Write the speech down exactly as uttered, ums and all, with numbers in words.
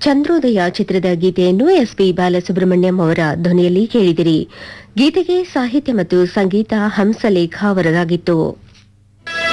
ಚಂದ್ರೋದಯ ಚಿತ್ರದ ಗೀತೆಯನ್ನು ಎಸ್ಪಿ ಬಾಲಸುಬ್ರಹ್ಮಣ್ಯಂ ಅವರ ಧ್ವನಿಯಲ್ಲಿ ಕೇಳಿದಿರಿ. ಗೀತೆಗೆ ಸಾಹಿತ್ಯ ಮತ್ತು ಸಂಗೀತ ಹಂಸಲೇಖ ಅವರದಾಗಿತ್ತು.